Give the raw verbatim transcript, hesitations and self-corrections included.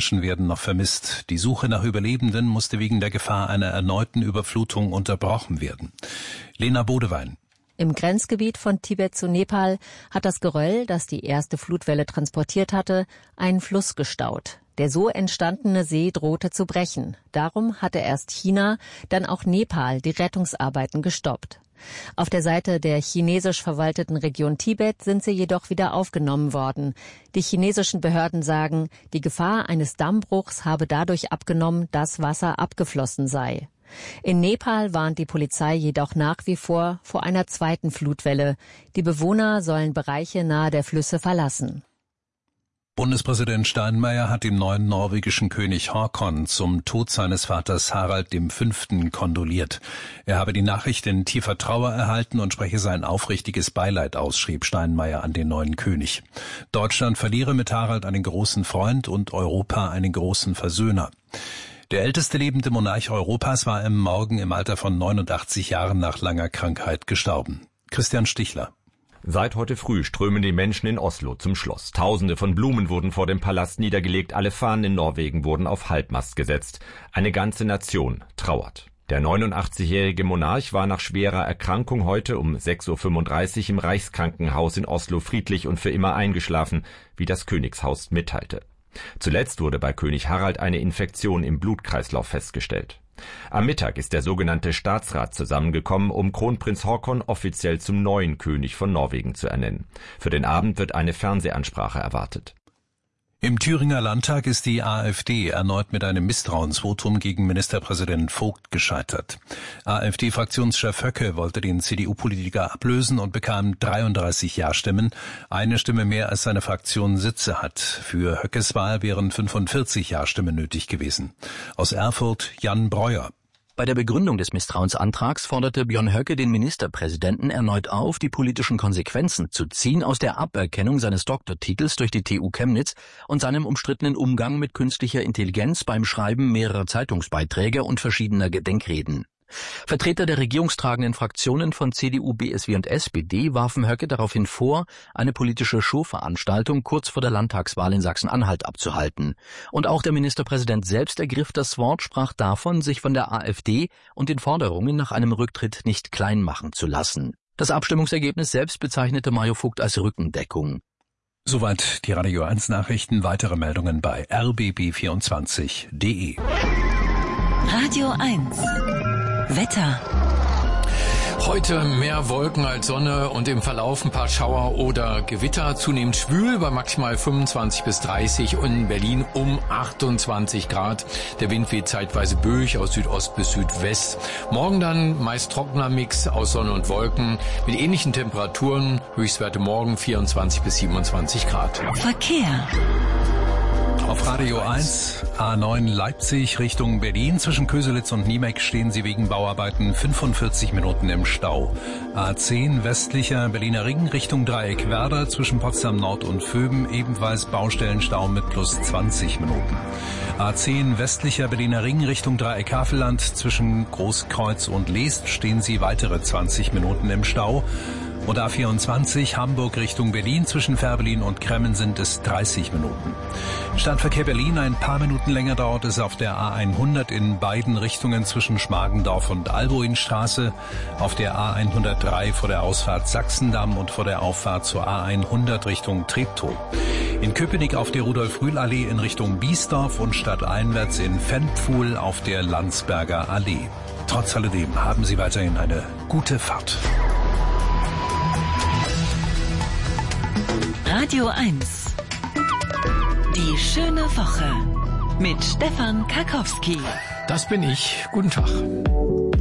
Menschen werden noch vermisst. Die Suche nach Überlebenden musste wegen der Gefahr einer erneuten Überflutung unterbrochen werden. Lena Bodewein. Im Grenzgebiet von Tibet zu Nepal hat das Geröll, das die erste Flutwelle transportiert hatte, einen Fluss gestaut. Der so entstandene See drohte zu brechen. Darum hatte erst China, dann auch Nepal die Rettungsarbeiten gestoppt. Auf der Seite der chinesisch verwalteten Region Tibet sind sie jedoch wieder aufgenommen worden. Die chinesischen Behörden sagen, die Gefahr eines Dammbruchs habe dadurch abgenommen, dass Wasser abgeflossen sei. In Nepal warnt die Polizei jedoch nach wie vor vor einer zweiten Flutwelle. Die Bewohner sollen Bereiche nahe der Flüsse verlassen. Bundespräsident Steinmeier hat dem neuen norwegischen König Haakon zum Tod seines Vaters Harald dem Fünften kondoliert. Er habe die Nachricht in tiefer Trauer erhalten und spreche sein aufrichtiges Beileid aus, schrieb Steinmeier an den neuen König. Deutschland verliere mit Harald einen großen Freund und Europa einen großen Versöhner. Der älteste lebende Monarch Europas war am Morgen im Alter von neunundachtzig Jahren nach langer Krankheit gestorben. Christian Stichler. Seit heute früh strömen die Menschen in Oslo zum Schloss. Tausende von Blumen wurden vor dem Palast niedergelegt, alle Fahnen in Norwegen wurden auf Halbmast gesetzt. Eine ganze Nation trauert. Der neunundachtzigjährige Monarch war nach schwerer Erkrankung heute um sechs Uhr fünfunddreißig im Reichskrankenhaus in Oslo friedlich und für immer eingeschlafen, wie das Königshaus mitteilte. Zuletzt wurde bei König Harald eine Infektion im Blutkreislauf festgestellt. Am Mittag ist der sogenannte Staatsrat zusammengekommen, um Kronprinz Haakon offiziell zum neuen König von Norwegen zu ernennen. Für den Abend wird eine Fernsehansprache erwartet. Im Thüringer Landtag ist die AfD erneut mit einem Misstrauensvotum gegen Ministerpräsident Vogt gescheitert. AfD-Fraktionschef Höcke wollte den C D U-Politiker ablösen und bekam dreiunddreißig Ja-Stimmen, eine Stimme mehr als seine Fraktion Sitze hat. Für Höckes Wahl wären fünfundvierzig Ja-Stimmen nötig gewesen. Aus Erfurt Jan Breuer. Bei der Begründung des Misstrauensantrags forderte Björn Höcke den Ministerpräsidenten erneut auf, die politischen Konsequenzen zu ziehen aus der Aberkennung seines Doktortitels durch die T U Chemnitz und seinem umstrittenen Umgang mit künstlicher Intelligenz beim Schreiben mehrerer Zeitungsbeiträge und verschiedener Gedenkreden. Vertreter der regierungstragenden Fraktionen von C D U, B S W und S P D warfen Höcke daraufhin vor, eine politische Showveranstaltung kurz vor der Landtagswahl in Sachsen-Anhalt abzuhalten. Und auch der Ministerpräsident selbst ergriff das Wort, sprach davon, sich von der AfD und den Forderungen nach einem Rücktritt nicht klein machen zu lassen. Das Abstimmungsergebnis selbst bezeichnete Mario Vogt als Rückendeckung. Soweit die Radio eins Nachrichten. Weitere Meldungen bei r b b vierundzwanzig punkt d e. Radio eins Wetter. Heute mehr Wolken als Sonne und im Verlauf ein paar Schauer oder Gewitter. Zunehmend schwül bei maximal fünfundzwanzig bis dreißig und in Berlin um achtundzwanzig Grad. Der Wind weht zeitweise böig aus Südost bis Südwest. Morgen dann meist trockener Mix aus Sonne und Wolken mit ähnlichen Temperaturen. Höchstwerte morgen vierundzwanzig bis siebenundzwanzig Grad. Verkehr. Auf Radio eins, A neun Leipzig Richtung Berlin. Zwischen Köselitz und Niemeck stehen Sie wegen Bauarbeiten fünfundvierzig Minuten im Stau. A zehn westlicher Berliner Ring Richtung Dreieck Werder zwischen Potsdam Nord und Vöben ebenfalls Baustellenstau mit plus zwanzig Minuten. A zehn westlicher Berliner Ring Richtung Dreieck Havelland zwischen Großkreuz und Leest stehen Sie weitere zwanzig Minuten im Stau. Und A vierundzwanzig Hamburg Richtung Berlin zwischen Fährberlin und Kremmen sind es dreißig Minuten. Stadtverkehr Berlin, ein paar Minuten länger dauert es auf der A hundert in beiden Richtungen zwischen Schmargendorf und Albuinstraße, auf der A hundertdrei vor der Ausfahrt Sachsendamm und vor der Auffahrt zur A hundert Richtung Treptow. In Köpenick auf der Rudolf-Rühl-Allee in Richtung Biesdorf und stadteinwärts in Ventpfuhl auf der Landsberger Allee. Trotz alledem haben Sie weiterhin eine gute Fahrt. Radio eins. Die schöne Woche mit Stefan Karkowski. Das bin ich. Guten Tag.